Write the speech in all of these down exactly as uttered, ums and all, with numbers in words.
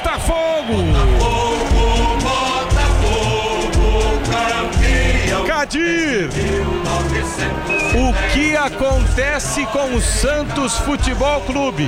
Botafogo! Cadir! O que acontece com o Santos Futebol Clube?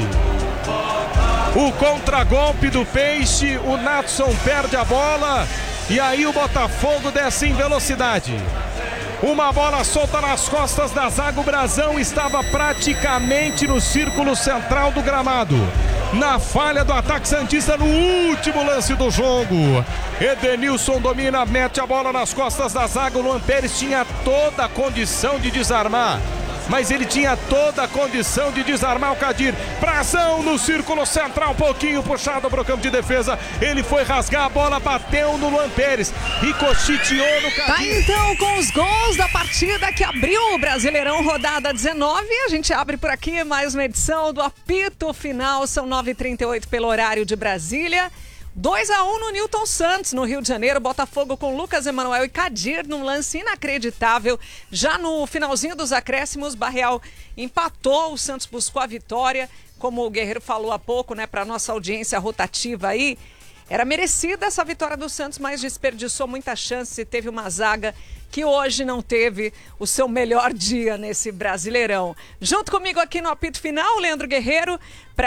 O contragolpe do Peixe, o Natson perde a bola e aí o Botafogo desce em velocidade. Uma bola solta nas costas da zaga, o Brazão estava praticamente no círculo central do gramado. Na falha do ataque santista no último lance do jogo. Edenilson domina, mete a bola nas costas da zaga. O Luan Pérez tinha toda a condição de desarmar. Mas ele tinha toda a condição de desarmar o Cadir. Brazão no círculo central, um pouquinho puxado para o campo de defesa. Ele foi rasgar a bola, bateu no Luan Pérez, ricocheteou no Cadir. Tá então com os gols da partida que abriu o Brasileirão rodada dezenove. A gente abre por aqui mais uma edição do apito final. São nove e trinta e oito pelo horário de Brasília. dois a um no Newton Santos, no Rio de Janeiro. Botafogo com Lucas Emanuel e Cadir num lance inacreditável. Já no finalzinho dos acréscimos, Barreal empatou, o Santos buscou a vitória. Como o Guerreiro falou há pouco, né, para nossa audiência rotativa aí, era merecida essa vitória do Santos, mas desperdiçou muita chance. Teve uma zaga que hoje não teve o seu melhor dia nesse Brasileirão. Junto comigo aqui no apito final, Leandro Guerreiro,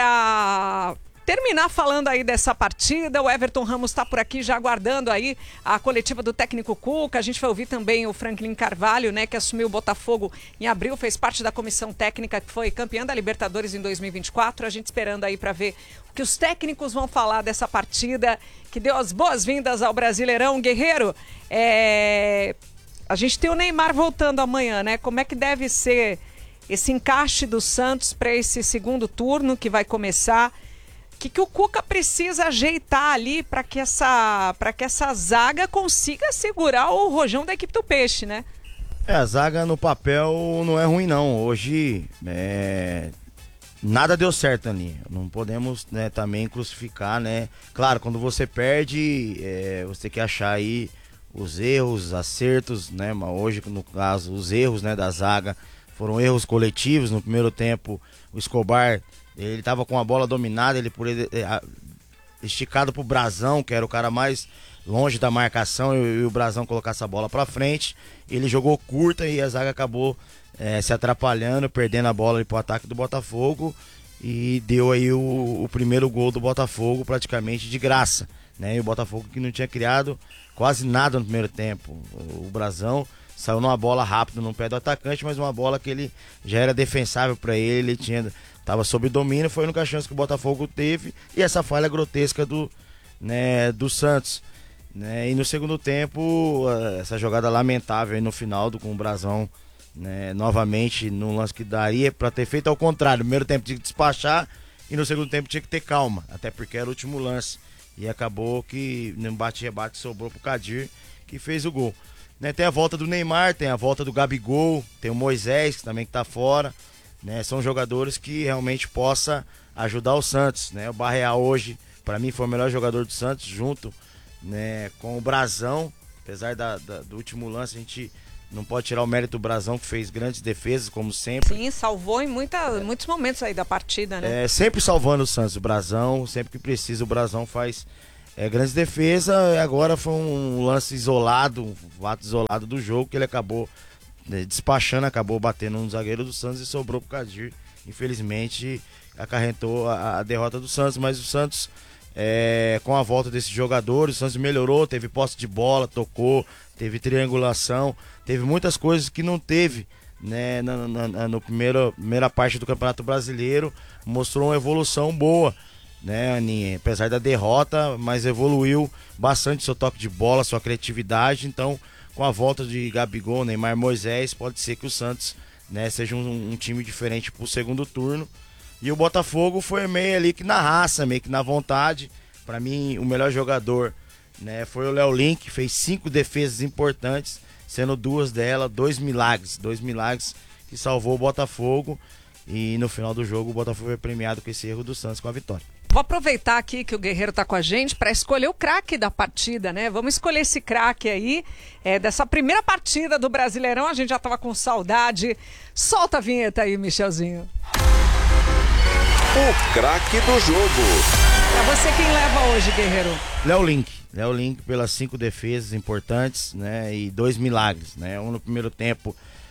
para terminar falando aí dessa partida. O Everton Ramos está por aqui já aguardando aí a coletiva do técnico Cuca. A gente vai ouvir também o Franklin Carvalho, né, que assumiu o Botafogo em abril, fez parte da comissão técnica que foi campeã da Libertadores em dois mil e vinte e quatro. A gente esperando aí para ver o que os técnicos vão falar dessa partida que deu as boas-vindas ao Brasileirão. Guerreiro, é... a gente tem o Neymar voltando amanhã, né? Como é que deve ser esse encaixe do Santos para esse segundo turno que vai começar? O que, que o Cuca precisa ajeitar ali para que essa, para que essa zaga consiga segurar o rojão da equipe do Peixe, né? É, a zaga no papel não é ruim não. Hoje é... nada deu certo ali. Não podemos, né, também crucificar, né? Claro, quando você perde, é, você tem que achar aí os erros, os acertos, né? Mas hoje, no caso, os erros, né, da zaga foram erros coletivos. No primeiro tempo, o Escobar, ele tava com a bola dominada, ele por ele, esticado pro Brazão, que era o cara mais longe da marcação, e, e o Brazão colocar essa bola pra frente. Ele jogou curta e a zaga acabou é, se atrapalhando, perdendo a bola ali pro ataque do Botafogo, e deu aí o, o primeiro gol do Botafogo praticamente de graça, né? E o Botafogo que não tinha criado quase nada no primeiro tempo. O, o Brazão saiu numa bola rápida no pé do atacante, mas uma bola que ele já era defensável para ele, ele tinha, tava sob domínio, foi a única chance que o Botafogo teve, e essa falha grotesca do, né, do Santos, né? E no segundo tempo, essa jogada lamentável aí no final do, com o Brazão, né, novamente num lance que daria para ter feito ao contrário. No primeiro tempo tinha que despachar e no segundo tempo tinha que ter calma, até porque era o último lance, e acabou que no bate-rebate sobrou pro Cadir, que fez o gol. Né, tem a volta do Neymar, tem a volta do Gabigol, tem o Moisés, que também que tá fora, né? São jogadores que realmente possam ajudar o Santos, né? O Barreal hoje, para mim, foi o melhor jogador do Santos, junto, né, com o Brazão. Apesar da, da, do último lance, a gente não pode tirar o mérito do Brazão, que fez grandes defesas, como sempre. Sim, salvou em muita, é. muitos momentos aí da partida, né? É, sempre salvando o Santos, o Brazão, sempre que precisa, o Brazão faz É, grande defesa. Agora foi um lance isolado, um ato isolado do jogo, que ele acabou, né, despachando, acabou batendo no zagueiro do Santos e sobrou pro Cadir. Infelizmente acarretou a, a derrota do Santos, mas o Santos, é, com a volta desses jogadores, o Santos melhorou, teve posse de bola, tocou, teve triangulação, teve muitas coisas que não teve, né, na, na, na no primeiro, primeira parte do Campeonato Brasileiro. Mostrou uma evolução boa, né, Aninha? Apesar da derrota, mas evoluiu bastante seu toque de bola, sua criatividade. Então, com a volta de Gabigol, Neymar, Moisés, pode ser que o Santos, né, seja um, um time diferente pro segundo turno. E o Botafogo foi meio ali que na raça, meio que na vontade. Para mim, o melhor jogador, né, foi o Léo Link, que fez cinco defesas importantes, sendo duas delas dois milagres, dois milagres que salvou o Botafogo. E no final do jogo o Botafogo foi premiado com esse erro do Santos, com a vitória. Vou aproveitar aqui que o Guerreiro tá com a gente para escolher o craque da partida, né? Vamos escolher esse craque aí, é, dessa primeira partida do Brasileirão. A gente já tava com saudade. Solta a vinheta aí, Michelzinho. O craque do jogo. Pra você, quem leva hoje, Guerreiro? Léo Link. Léo Link pelas cinco defesas importantes, né? E dois milagres, né? Um no primeiro tempo,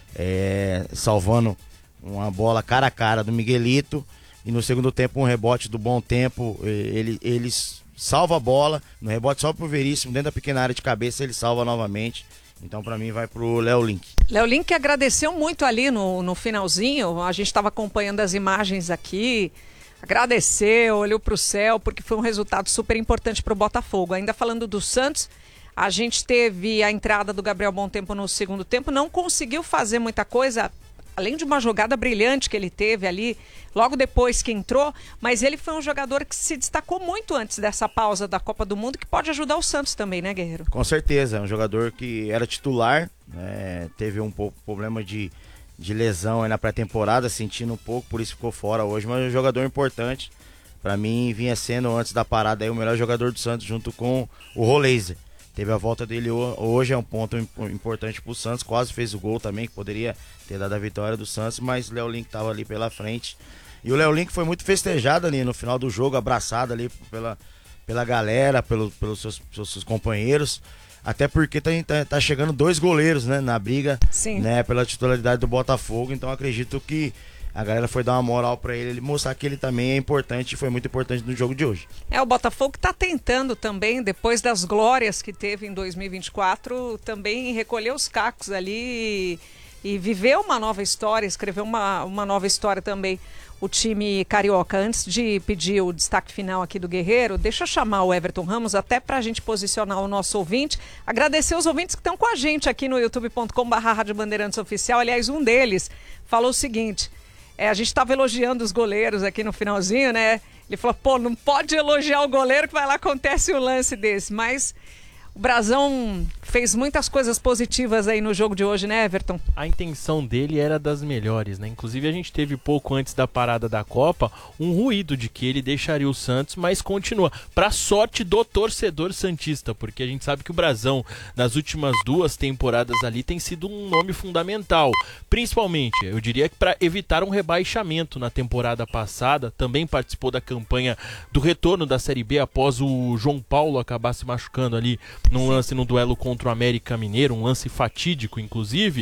é, salvando uma bola cara a cara do Miguelito. E no segundo tempo, um rebote do Bom Tempo. Ele, ele salva a bola, no rebote só pro Veríssimo, dentro da pequena área de cabeça, ele salva novamente. Então, pra mim, vai pro Léo Link. Léo Link agradeceu muito ali no, no finalzinho. A gente estava acompanhando as imagens aqui. Agradeceu, olhou pro céu, porque foi um resultado super importante pro Botafogo. Ainda falando do Santos, a gente teve a entrada do Gabriel Bom Tempo no segundo tempo. Não conseguiu fazer muita coisa, além de uma jogada brilhante que ele teve ali, logo depois que entrou, mas ele foi um jogador que se destacou muito antes dessa pausa da Copa do Mundo, que pode ajudar o Santos também, né, Guerreiro? Com certeza, é um jogador que era titular, né, teve um pouco problema de, de lesão aí na pré-temporada, sentindo um pouco, por isso ficou fora hoje, mas é um jogador importante. Pra mim, vinha sendo, antes da parada, aí, o melhor jogador do Santos, junto com o Roleiser. Teve a volta dele hoje, é um ponto importante pro Santos, quase fez o gol também, que poderia ter dado a vitória do Santos, mas o Léo Link tava ali pela frente. E o Léo Link foi muito festejado ali no final do jogo, abraçado ali pela, pela galera, pelo, pelos seus, seus, seus companheiros, até porque tá, tá, tá chegando dois goleiros, né, na briga, Sim. né, pela titularidade do Botafogo, então acredito que a galera foi dar uma moral pra ele, ele mostrar que ele também é importante e foi muito importante no jogo de hoje. É, o Botafogo tá tentando também, depois das glórias que teve em dois mil e vinte e quatro, também recolher os cacos ali e, e viver uma nova história, escrever uma, uma nova história também. O time carioca, antes de pedir o destaque final aqui do Guerreiro, deixa eu chamar o Everton Ramos até pra gente posicionar o nosso ouvinte, agradecer os ouvintes que estão com a gente aqui no youtube ponto com barra Rádio Bandeirantes Oficial. Aliás, um deles falou o seguinte: É, a gente estava elogiando os goleiros aqui no finalzinho, né? Ele falou, pô, não pode elogiar o goleiro que vai lá, acontece um lance desse. Mas o Brazão fez muitas coisas positivas aí no jogo de hoje, né, Everton? A intenção dele era das melhores, né? Inclusive a gente teve pouco antes da parada da Copa um ruído de que ele deixaria o Santos, mas continua. Pra sorte do torcedor santista, porque a gente sabe que o Brazão, nas últimas duas temporadas ali, tem sido um nome fundamental. Principalmente, eu diria que para evitar um rebaixamento na temporada passada, também participou da campanha do retorno da Série B após o João Paulo acabar se machucando ali num lance no duelo contra o América Mineiro, um lance fatídico inclusive,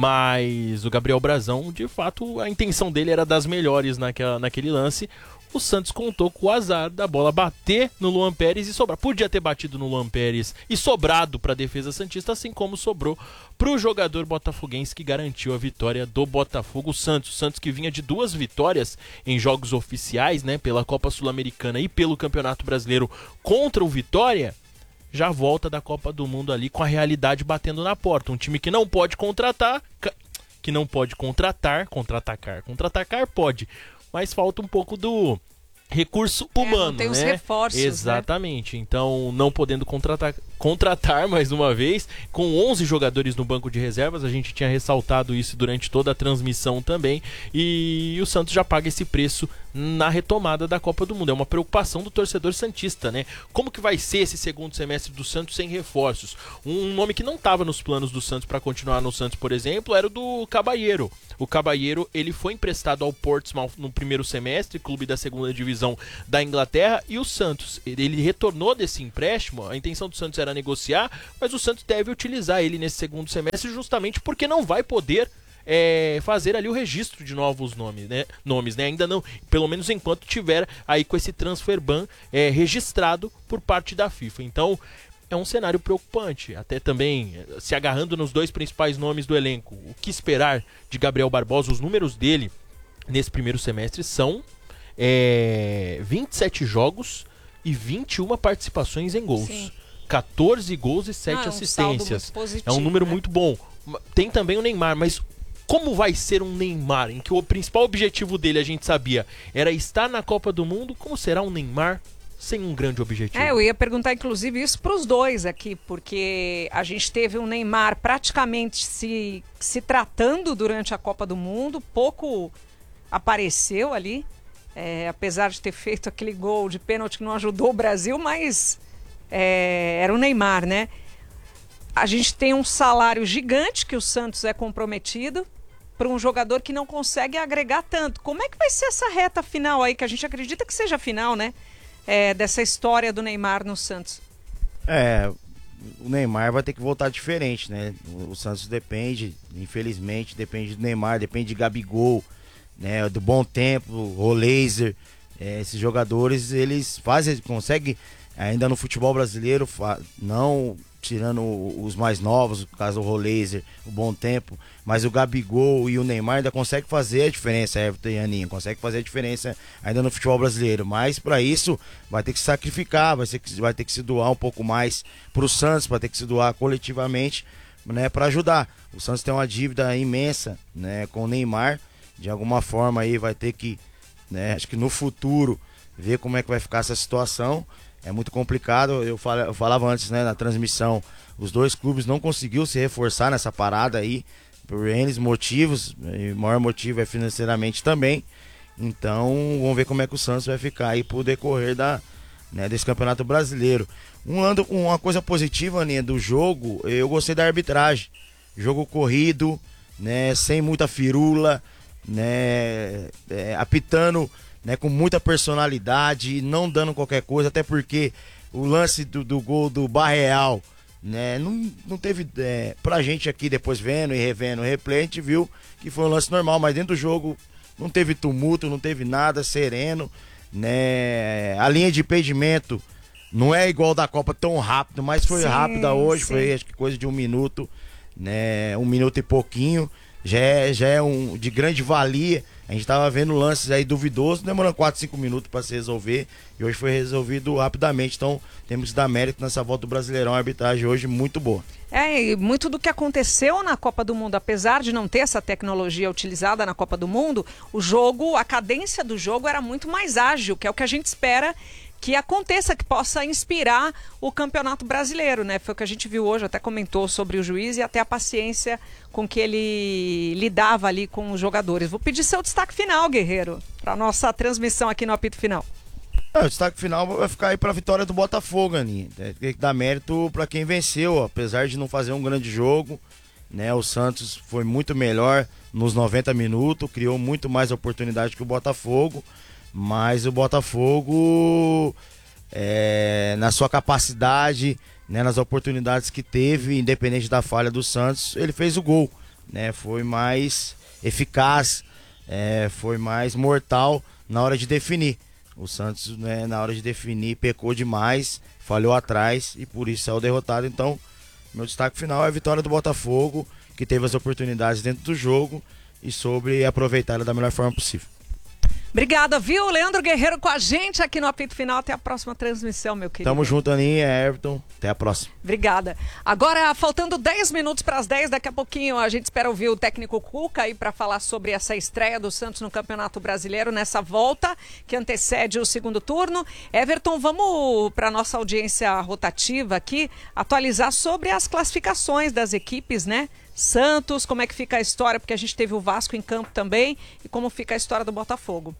mas o Gabriel Brazão, de fato, a intenção dele era das melhores naquela, naquele lance. O Santos contou com o azar da bola bater no Luan Pérez e sobrar. Podia ter batido no Luan Pérez e sobrado para a defesa santista, assim como sobrou para o jogador botafoguense que garantiu a vitória do Botafogo. O Santos, o Santos que vinha de duas vitórias em jogos oficiais, né, pela Copa Sul-Americana e pelo Campeonato Brasileiro contra o Vitória, já volta da Copa do Mundo ali com a realidade batendo na porta. Um time que não pode contratar, que não pode contratar, contra-atacar, contra-atacar pode, mas falta um pouco do recurso humano, é, não tem né? os reforços, exatamente, né? Então não podendo contratar, contratar mais uma vez, com onze jogadores no banco de reservas, a gente tinha ressaltado isso durante toda a transmissão também, e o Santos já paga esse preço na retomada da Copa do Mundo. É uma preocupação do torcedor santista, né? Como que vai ser esse segundo semestre do Santos sem reforços? Um nome que não estava nos planos do Santos para continuar no Santos, por exemplo, era o do Caballero. O Caballero, ele foi emprestado ao Portsmouth no primeiro semestre, clube da segunda divisão da Inglaterra, e o Santos, ele retornou desse empréstimo. A intenção do Santos era negociar, mas o Santos deve utilizar ele nesse segundo semestre justamente porque não vai poder É, fazer ali o registro de novos nomes, né? Nomes, né? Ainda não, pelo menos enquanto tiver aí com esse transfer ban é, registrado por parte da FIFA. Então é um cenário preocupante, até também se agarrando nos dois principais nomes do elenco. O que esperar de Gabriel Barbosa? Os números dele nesse primeiro semestre são é, vinte e sete jogos e vinte e uma participações em gols. Sim. quatorze gols e sete ah, assistências. Um positivo, é um número né? muito bom. Tem também o Neymar, mas como vai ser um Neymar, em que o principal objetivo dele, a gente sabia, era estar na Copa do Mundo? Como será um Neymar sem um grande objetivo? É, eu ia perguntar inclusive isso para os dois aqui, porque a gente teve um Neymar praticamente se, se tratando durante a Copa do Mundo, pouco apareceu ali, é, apesar de ter feito aquele gol de pênalti que não ajudou o Brasil, mas é, era o Neymar, né? A gente tem um salário gigante que o Santos é comprometido. para um jogador que não consegue agregar tanto. Como é que vai ser essa reta final aí, que a gente acredita que seja a final, né? É, dessa história do Neymar no Santos. É, o Neymar vai ter que voltar diferente, né? O, o Santos depende, infelizmente, depende do Neymar, depende de Gabigol, né? Do Bom Tempo, o Laser. É, esses jogadores, eles fazem, conseguem, ainda no futebol brasileiro, não tirando os mais novos, no caso o Rolaser, o Bom Tempo, mas o Gabigol e o Neymar ainda conseguem fazer a diferença, Everton e Aninha, conseguem fazer a diferença ainda no futebol brasileiro, mas para isso vai ter que se sacrificar, vai ter que, vai ter que se doar um pouco mais pro Santos, vai ter que se doar coletivamente, né, para ajudar. O Santos tem uma dívida imensa, né, com o Neymar, de alguma forma aí vai ter que, né, acho que no futuro, ver como é que vai ficar essa situação. É muito complicado, eu, fal, eu falava antes, né, na transmissão, os dois clubes não conseguiram se reforçar nessa parada aí, por N motivos, e o maior motivo é financeiramente também. Então, vamos ver como é que o Santos vai ficar aí pro decorrer da, né, desse Campeonato Brasileiro. Um, uma coisa positiva, Aninha, do jogo, eu gostei da arbitragem. Jogo corrido, né, sem muita firula, né, é, apitando, né, com muita personalidade, não dando qualquer coisa, até porque o lance do, do gol do Barreal, né, não, não teve, é, pra gente aqui depois vendo e revendo o replay, a gente viu que foi um lance normal, mas dentro do jogo não teve tumulto, não teve nada, sereno, né, a linha de impedimento não é igual da Copa tão rápido, mas foi sim, rápida hoje, sim. Foi acho que coisa de um minuto, né, um minuto e pouquinho, já é, já é um, de grande valia. A gente tava vendo lances aí duvidosos, demorando quatro, cinco minutos para se resolver, e hoje foi resolvido rapidamente. Então temos que dar mérito nessa volta do Brasileirão, a arbitragem hoje muito boa. É, e muito do que aconteceu na Copa do Mundo, apesar de não ter essa tecnologia utilizada na Copa do Mundo, o jogo, a cadência do jogo era muito mais ágil, que é o que a gente espera que aconteça, que possa inspirar o Campeonato Brasileiro, né? Foi o que a gente viu hoje, até comentou sobre o juiz e até a paciência com que ele lidava ali com os jogadores. Vou pedir seu destaque final, Guerreiro, para nossa transmissão aqui no Apito Final. É, o destaque final vai ficar aí para a vitória do Botafogo, Aninha. Tem que dar mérito para quem venceu, apesar de não fazer um grande jogo, né? O Santos foi muito melhor nos noventa minutos, criou muito mais oportunidade que o Botafogo. Mas o Botafogo, é, na sua capacidade, né, nas oportunidades que teve, independente da falha do Santos, ele fez o gol, né, foi mais eficaz, é, foi mais mortal na hora de definir. O Santos, né, na hora de definir, pecou demais, falhou atrás e por isso saiu derrotado. Então, meu destaque final é a vitória do Botafogo, que teve as oportunidades dentro do jogo e soube aproveitar da melhor forma possível. Obrigada, viu? Leandro Guerreiro com a gente aqui no Apito Final. Até a próxima transmissão, meu querido. Tamo junto, Aninha, Everton. Até a próxima. Obrigada. Agora, faltando dez minutos para as dez, daqui a pouquinho a gente espera ouvir o técnico Cuca aí para falar sobre essa estreia do Santos no Campeonato Brasileiro, nessa volta que antecede o segundo turno. Everton, vamos para nossa audiência rotativa aqui atualizar sobre as classificações das equipes, né? Santos, como é que fica a história, porque a gente teve o Vasco em campo também, e como fica a história do Botafogo.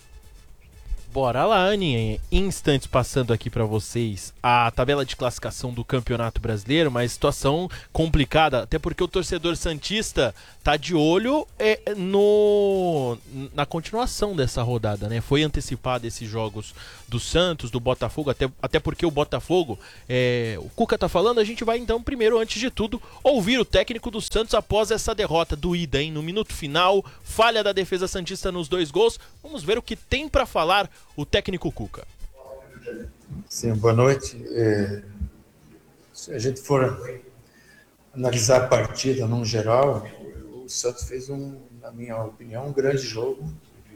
Bora lá, Aninha. Instantes passando aqui para vocês a tabela de classificação do Campeonato Brasileiro, mas situação complicada, até porque o torcedor santista tá de olho é, no na continuação dessa rodada, né? Foi antecipado esses jogos do Santos, do Botafogo, até, até porque o Botafogo, é, o Cuca tá falando, a gente vai então primeiro, antes de tudo, ouvir o técnico do Santos após essa derrota doída, hein? No minuto final, falha da defesa santista nos dois gols. Vamos ver o que tem para falar o técnico Cuca. Sim, boa noite. É, se a gente for analisar a partida num geral, o Santos fez, um, na minha opinião, um grande jogo.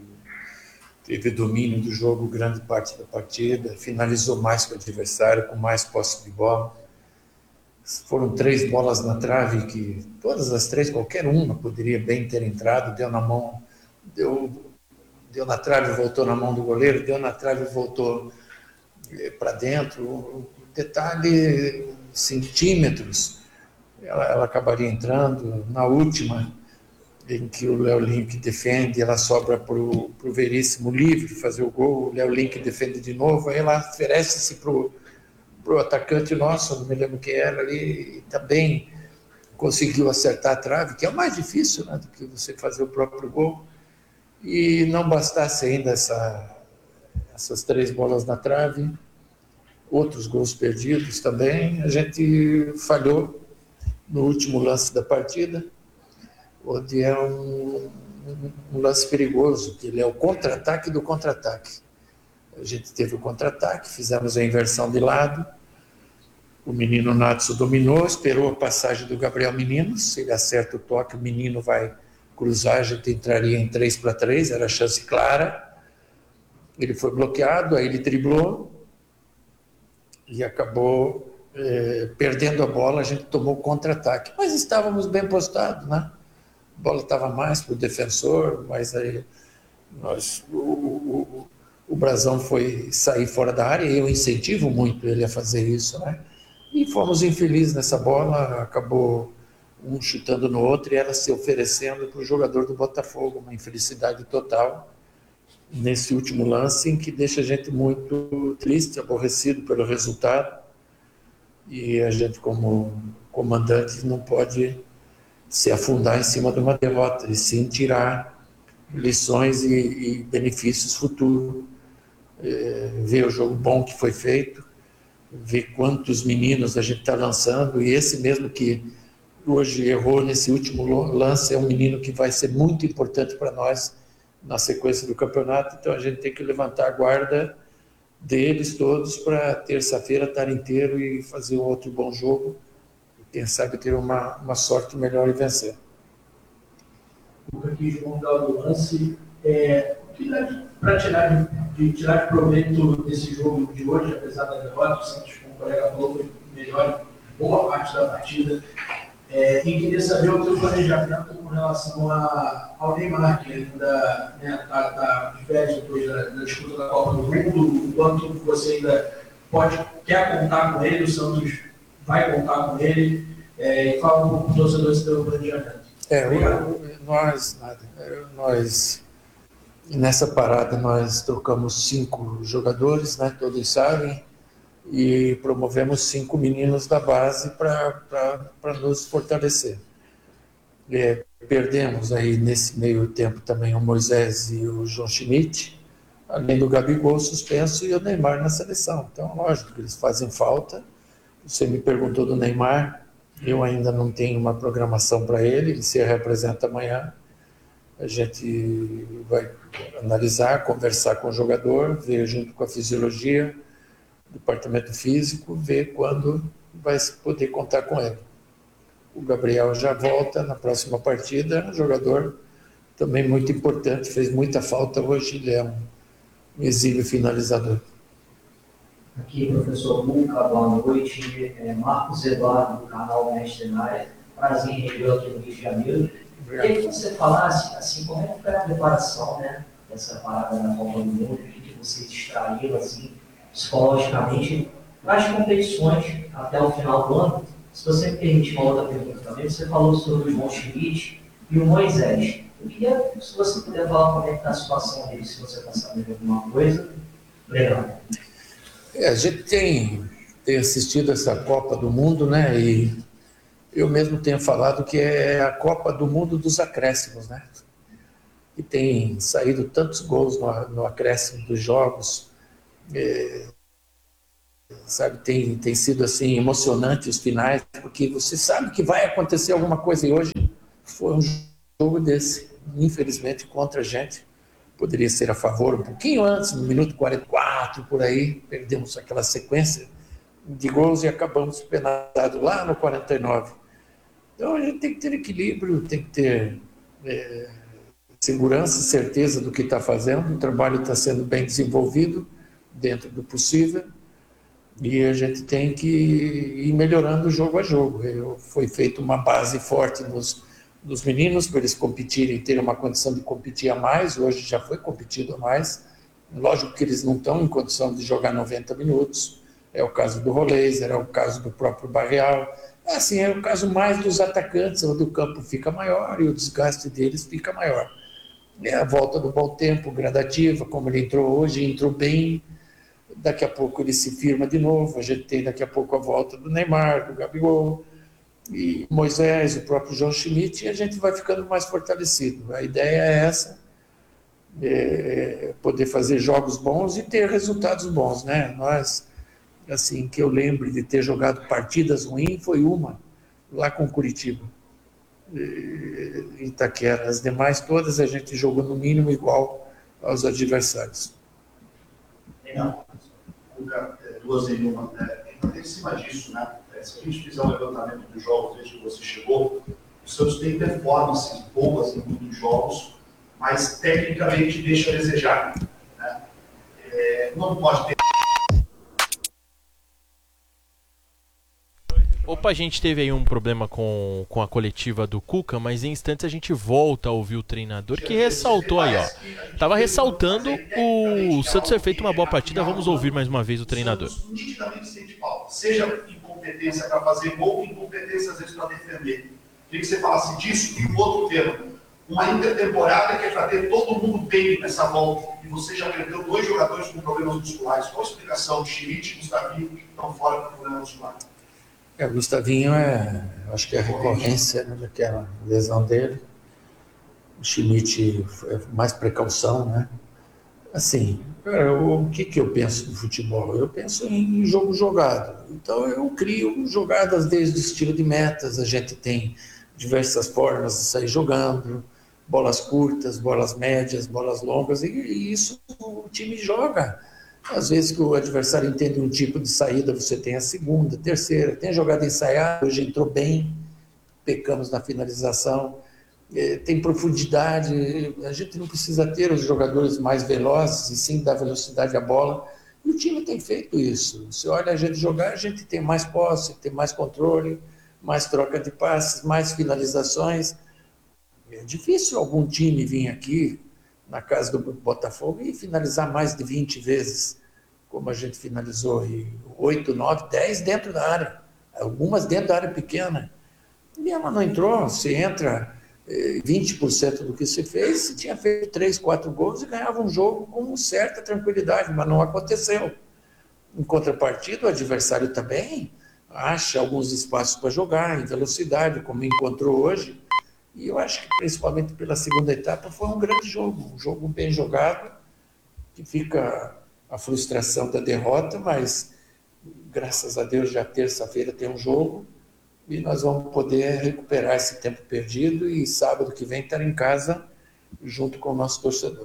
Teve domínio do jogo grande parte da partida, finalizou mais que o adversário, com mais posse de bola. Foram três bolas na trave, que todas as três, qualquer uma poderia bem ter entrado, deu na mão, deu, deu na trave, voltou na mão do goleiro, deu na trave, voltou para dentro. O detalhe, centímetros, ela, ela acabaria entrando. Na última, em que o Léo Link defende, ela sobra para o Veríssimo livre fazer o gol, o Léo Link defende de novo, aí ela oferece-se para o atacante nosso, não me lembro quem era ali, e também conseguiu acertar a trave, que é o mais difícil, né, do que você fazer o próprio gol. E não bastasse ainda essa, essas três bolas na trave, outros gols perdidos também, a gente falhou no último lance da partida, onde é um, um lance perigoso, que ele é o contra-ataque do contra-ataque. A gente teve o contra-ataque, fizemos a inversão de lado, o menino Natsu dominou, esperou a passagem do Gabriel Menino, se ele acerta o toque, o menino vai cruzar, a gente entraria em três para três, era a chance clara. Ele foi bloqueado, aí ele driblou e acabou é, perdendo a bola, a gente tomou contra-ataque. Mas estávamos bem postados, né? A bola estava mais para o defensor, mas aí nós, o, o, o Brasão foi sair fora da área, e eu incentivo muito ele a fazer isso, né? E fomos infelizes nessa bola, acabou um chutando no outro e ela se oferecendo para o jogador do Botafogo, uma infelicidade total nesse último lance, em que deixa a gente muito triste, aborrecido pelo resultado, e a gente, como comandante, não pode se afundar em cima de uma derrota, e sim tirar lições e, e benefícios futuros, é, ver o jogo bom que foi feito, ver quantos meninos a gente está lançando, e esse mesmo que hoje errou nesse último lance é um menino que vai ser muito importante para nós na sequência do campeonato, então a gente tem que levantar a guarda deles todos para terça-feira estar inteiro e fazer um outro bom jogo, e quem sabe ter uma, uma sorte melhor e vencer. Aqui, João do lance, é, para tirar de, de tirar de proveito desse jogo de hoje, apesar da derrota, o Santos, como o colega falou, foi melhor boa parte da partida. É, e queria saber o teu planejamento com relação a, ao Neymar, que ainda está né, tá de férias depois da, da disputa da Copa do Mundo, o quanto você ainda pode, quer contar com ele, o Santos vai contar com ele, é, e fala um pouco para o torcedor esse teu planejamento. É, nós, nós, nessa parada, nós trocamos cinco jogadores, né, todos sabem, e promovemos cinco meninos da base para nos fortalecer. É, perdemos aí nesse meio tempo também o Moisés e o João Schmidt, além do Gabigol suspenso e o Neymar na seleção. Então, lógico que eles fazem falta. Você me perguntou do Neymar, eu ainda não tenho uma programação para ele, ele se representa amanhã. A gente vai analisar, conversar com o jogador, ver junto com a fisiologia, departamento físico, ver quando vai poder contar com ele. O Gabriel já volta na próxima partida, um jogador também muito importante, fez muita falta hoje, ele é um exílio finalizador. Aqui, professor Luca, boa noite. É Marcos Eduardo, do canal Mestre na Área. Prazer em rever aqui no Rio de Janeiro. Queria que você falasse, assim, como é que foi a preparação, né, dessa parada na Copa do Mundo, o que você extraiu, assim, psicologicamente, para as competições até o final do ano. Se você me permitir uma outra pergunta também, você falou sobre o João Schmidt e o Moisés. Eu queria, se você puder falar como é que está a situação deles, se você está sabendo alguma coisa. Obrigado. É, a gente tem, tem assistido essa Copa do Mundo, né, e eu mesmo tenho falado que é a Copa do Mundo dos acréscimos, né, e tem saído tantos gols no, no acréscimo dos jogos, é, sabe, tem, tem sido assim emocionante os finais, porque você sabe que vai acontecer alguma coisa, e hoje foi um jogo desse, infelizmente contra a gente. Poderia ser a favor um pouquinho antes, no minuto quarenta e quatro, por aí, perdemos aquela sequência de gols e acabamos penalizados lá no quarenta e nove. Então a gente tem que ter equilíbrio, tem que ter é, segurança, certeza do que está fazendo, o trabalho está sendo bem desenvolvido, dentro do possível, e a gente tem que ir melhorando jogo a jogo. Eu, foi feita uma base forte nos dos meninos, para eles competirem, terem uma condição de competir a mais. Hoje já foi competido a mais. Lógico que eles não estão em condição de jogar noventa minutos. É o caso do Roleiser, é o caso do próprio Barreal. É assim, é o caso mais dos atacantes, onde o campo fica maior e o desgaste deles fica maior. É a volta do bom tempo, gradativa, como ele entrou hoje, entrou bem. Daqui a pouco ele se firma de novo. A gente tem daqui a pouco a volta do Neymar, do Gabigol. e Moisés, o próprio João Schmidt, e a gente vai ficando mais fortalecido. A ideia é essa, é poder fazer jogos bons e ter resultados bons, né? Nós, assim, que eu lembro de ter jogado partidas ruins, foi uma, lá com Curitiba, em Itaquera. As demais todas a gente jogou no mínimo igual aos adversários. Não, duas em uma, né? Em cima disso, né? Se a gente fizer um levantamento dos jogos desde que você chegou, o Santos tem performances boas em muitos jogos, mas tecnicamente deixa a desejar, né? É, não pode ter. Opa, a gente teve aí um problema com, com a coletiva do Cuca, mas em instantes a gente volta a ouvir o treinador que ressaltou aí, ó. Tava ressaltando o Santos ter feito uma boa partida. Vamos ouvir mais uma vez o treinador. Nitidamente sente falta, seja incompetência para fazer gol, incompetência às vezes para defender. Queria que você falasse disso e um outro termo. Uma intertemporada que é para ter todo mundo bem nessa volta. E você já perdeu dois jogadores com problemas musculares. Qual a explicação de Schmidt e Gustavinho que estão fora com problema muscular? É, o Gustavinho é, acho que é a recorrência, né, daquela lesão dele. O Schmidt é mais precaução, né? Assim, cara, o que, que eu penso no futebol? Eu penso em jogo jogado. Então eu crio jogadas desde o estilo de metas, a gente tem diversas formas de sair jogando, bolas curtas, bolas médias, bolas longas, e, e isso o time joga. Às vezes que o adversário entende um tipo de saída, você tem a segunda, terceira, tem a jogada ensaiada, hoje entrou bem, pecamos na finalização, é, tem profundidade, a gente não precisa ter os jogadores mais velozes, e sim dar velocidade à bola, e o time tem feito isso. Você olha a gente jogar, a gente tem mais posse, tem mais controle, mais troca de passes, mais finalizações. É difícil algum time vir aqui na casa do Botafogo e finalizar mais de vinte vezes, como a gente finalizou, e oito, nove, dez dentro da área, algumas dentro da área pequena. E ela não entrou, você entra eh, vinte por cento do que se fez, você tinha feito três, quatro gols e ganhava um jogo com certa tranquilidade, mas não aconteceu. Em contrapartida, o adversário também acha alguns espaços para jogar, em velocidade, como encontrou hoje. E eu acho que, principalmente pela segunda etapa, foi um grande jogo, um jogo bem jogado, que fica a frustração da derrota, mas, graças a Deus, já terça-feira tem um jogo, e nós vamos poder recuperar esse tempo perdido, e sábado que vem estar em casa, junto com o nosso torcedor.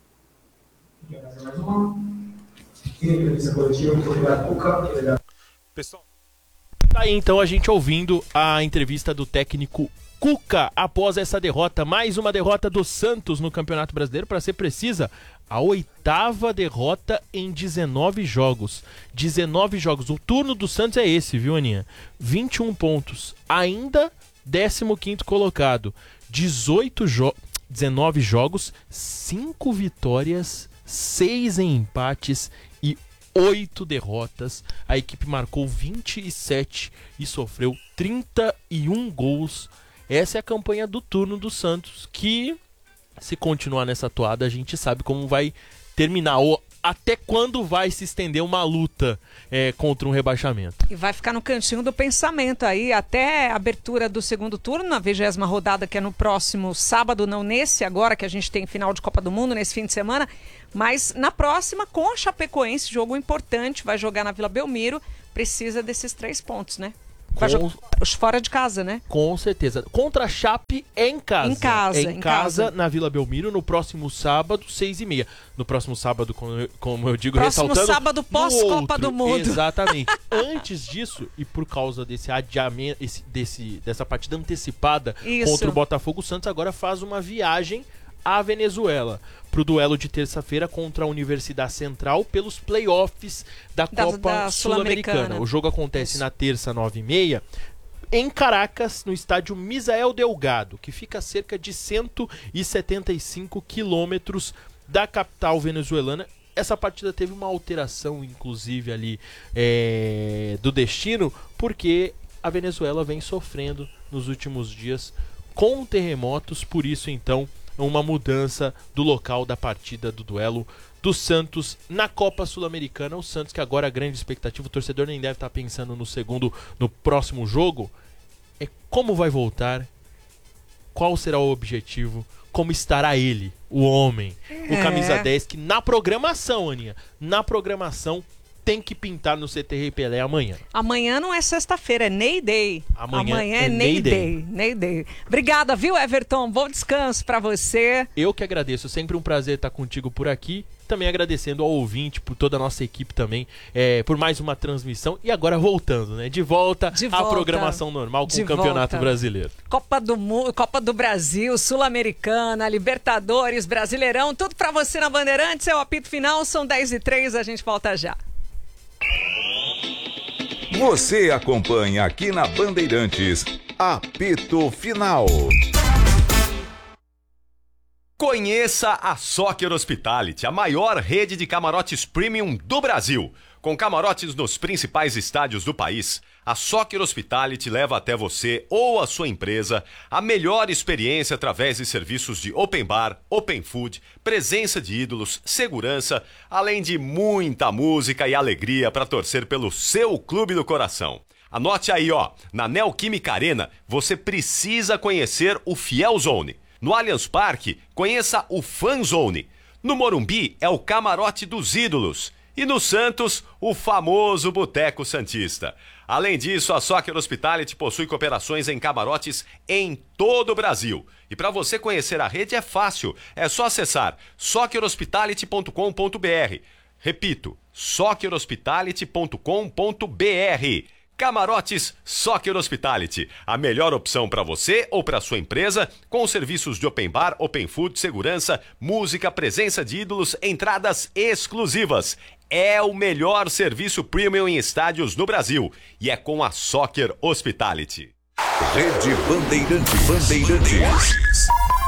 Pessoal, tá aí então a gente ouvindo a entrevista do técnico Cuca após essa derrota, mais uma derrota do Santos no Campeonato Brasileiro, para ser precisa, a oitava derrota em dezenove jogos. dezenove jogos. O turno do Santos é esse, viu, Aninha? vinte e um pontos. Ainda décimo quinto colocado. dezoito jo- dezenove jogos, cinco vitórias, seis em empates e oito derrotas. A equipe marcou vinte e sete e sofreu trinta e um gols. Essa é a campanha do turno do Santos, que, se continuar nessa toada, a gente sabe como vai terminar, ou até quando vai se estender uma luta é, contra um rebaixamento. E vai ficar no cantinho do pensamento aí, até a abertura do segundo turno, na vigésima rodada, que é no próximo sábado, não nesse agora, que a gente tem final de Copa do Mundo, nesse fim de semana, mas na próxima, com a Chapecoense, jogo importante, vai jogar na Vila Belmiro, precisa desses três pontos, né? Com... Os fora de casa, né? Com certeza. Contra a Chape é em casa. Em casa. É em, em casa, casa, na Vila Belmiro, no próximo sábado, seis e meia. No próximo sábado, como eu, como eu digo, próximo ressaltando... Próximo sábado, pós-Copa do Mundo. Exatamente. Antes disso, e por causa desse adiamento, esse, desse, dessa partida antecipada Isso. contra o Botafogo, o Santos agora faz uma viagem à Venezuela, para o duelo de terça-feira contra a Universidade Central pelos playoffs da, da Copa da Sul-Americana. O jogo acontece Isso. na terça, nove e meia, em Caracas, no estádio Misael Delgado, que fica a cerca de cento e setenta e cinco quilômetros da capital venezuelana. Essa partida teve uma alteração, inclusive, ali é, do destino, porque a Venezuela vem sofrendo nos últimos dias com terremotos, por isso, então, uma mudança do local da partida do duelo do Santos na Copa Sul-Americana. O Santos, que agora a grande expectativa, o torcedor nem deve estar pensando no segundo, no próximo jogo, é como vai voltar, qual será o objetivo, como estará ele, o homem, o É. camisa dez, que na programação, Aninha, na programação tem que pintar no C T Rei Pelé amanhã. Amanhã não é sexta-feira, é Ney Day. Amanhã é, é Ney Ney Day. Day. Ney Day. Obrigada, viu, Everton? Bom descanso pra você. Eu que agradeço, sempre um prazer estar contigo por aqui. Também agradecendo ao ouvinte, por toda a nossa equipe também, é, por mais uma transmissão. E agora voltando, né? De volta, De à volta. programação normal com De o Campeonato volta. Brasileiro. Copa do Mu- Copa do Brasil, Sul-Americana, Libertadores, Brasileirão, tudo pra você na Bandeirantes. É o apito final, são dez e três, a gente volta já. Você acompanha aqui na Bandeirantes, apito final. Conheça a Soccer Hospitality, a maior rede de camarotes premium do Brasil. Com camarotes nos principais estádios do país, a Soccer Hospitality leva até você ou a sua empresa a melhor experiência através de serviços de open bar, open food, presença de ídolos, segurança, além de muita música e alegria para torcer pelo seu clube do coração. Anote aí, ó, na Neoquímica Arena você precisa conhecer o Fiel Zone. No Allianz Parque, conheça o Fan Zone. No Morumbi é o Camarote dos Ídolos. E no Santos, o famoso Boteco Santista. Além disso, a Soccer Hospitality possui cooperações em camarotes em todo o Brasil. E para você conhecer a rede é fácil, é só acessar soccer hospitality ponto com ponto b r. Repito, soccer hospitality ponto com ponto b r. Camarotes Soccer Hospitality, a melhor opção para você ou para sua empresa, com serviços de open bar, open food, segurança, música, presença de ídolos, entradas exclusivas. É o melhor serviço premium em estádios no Brasil e é com a Soccer Hospitality. Rede Bandeirantes. Bandeirantes.